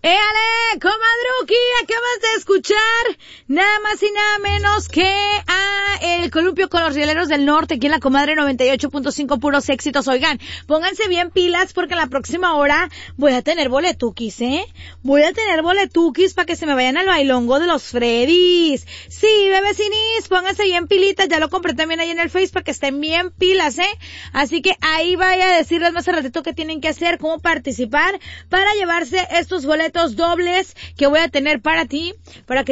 ¡Éale, comadruki! Acabas de escuchar nada más y nada menos que a El Columpio con los Rieleros del Norte, aquí en la Comadre 98.5, puros éxitos. Oigan, pónganse bien pilas porque en la próxima hora voy a tener boletukis, Voy a tener boletukis para que se me vayan al bailongo de los Freddys. Sí, bebecinis, pónganse bien pilitas, ya lo compré también ahí en el Face para que estén bien pilas, Así que ahí vaya a decirles más al ratito qué tienen que hacer, cómo participar para llevarse estos boletos dobles que voy a tener para ti, para que